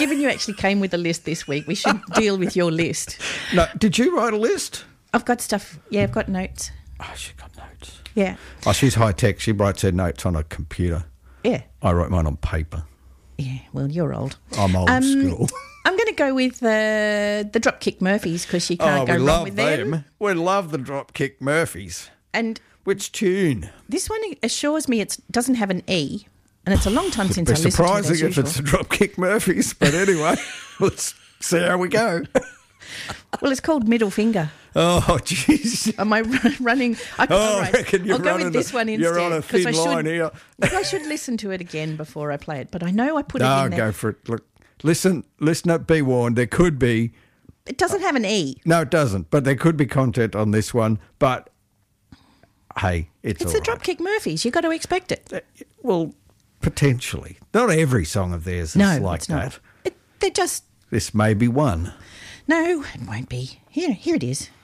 given you actually came with a list this week, we should deal with your list. No, did you write a list? I've got stuff. Yeah, I've got notes. Oh, she got notes. Yeah. Oh, she's high tech. She writes her notes on a computer. Yeah. I wrote mine on paper. Yeah, well, you're old. I'm old school. I'm going to go with the Dropkick Murphys because you can't go wrong with them. We love the Dropkick Murphys. And which tune? this one assures me it doesn't have an E, and it's a long time since I listened to it, as surprising if usual. it's the Dropkick Murphys, but anyway, let's see how we go. Well, it's called Middle Finger. Oh, jeez. Am I running? I right. reckon you're I'll go running with this one instead. You're on a thin line here. I should listen to it again before I play it, but I know I put it in No, there. go for it. Look, listen, be warned, there could be... It doesn't have an E. No, it doesn't, but there could be content on this one, but hey, it's all the right. Dropkick Murphys. You've got to expect it. Well, potentially. Not every song of theirs is like that. They're just... This may be one. No, it won't be. Here it is.